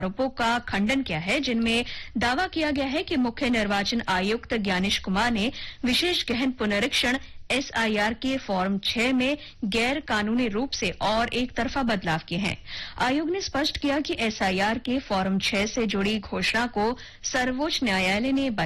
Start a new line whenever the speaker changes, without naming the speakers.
आरोपों का खंडन किया है, जिनमें दावा किया गया है कि मुख्य निर्वाचन आयुक्त ज्ञानेश कुमार ने विशेष गहन पुनरीक्षण एसआईआर के फॉर्म 6 में गैर कानूनी रूप से और एक तरफा बदलाव किए हैं। आयोग ने स्पष्ट किया कि एसआईआर के फॉर्म 6 से जुड़ी घोषणा को सर्वोच्च न्यायालय ने